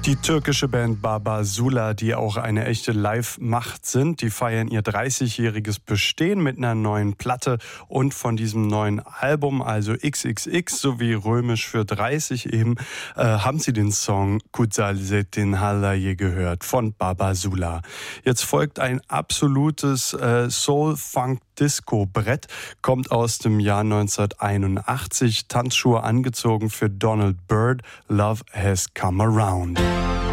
Die türkische Band Baba Sula, die auch eine echte Live-Macht sind, die feiern ihr 30-jähriges Bestehen mit einer neuen Platte und von diesem neuen Album, also XXX sowie römisch für 30 eben, haben sie den Song Kutsalsetin Halaye gehört von Baba Sula. Jetzt folgt ein absolutes Soul-Funk-Disco-Brett, kommt aus dem Jahr 1981, Tanzschuhe angezogen für Donald Byrd, Love Has Come Around.